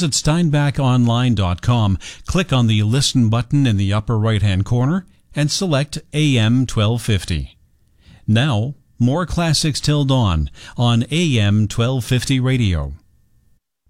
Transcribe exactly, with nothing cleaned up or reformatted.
visit steinbach online dot com, click on the Listen button in the upper right-hand corner, and select A M twelve fifty. Now, more classics till dawn on A M twelve fifty radio.